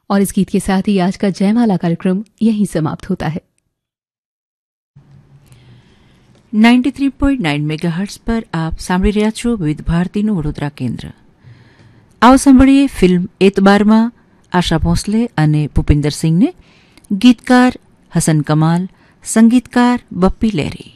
और इस गीत के साथ ही आज का जयमाला कार्यक्रम यहीं समाप्त होता है। 93.9 મેગાહર્ટ્ઝ પર આપ સાંભળી રહ્યા છો વિવિધ ભારતીનું વડોદરા કેન્દ્ર. આવો સાંભળીએ ફિલ્મ એતબારમાં આશા ભોંસલે અને ભૂપિન્દર સિંહને, ગીતકાર હસન કમાલ, સંગીતકાર બપ્પી લહેરી.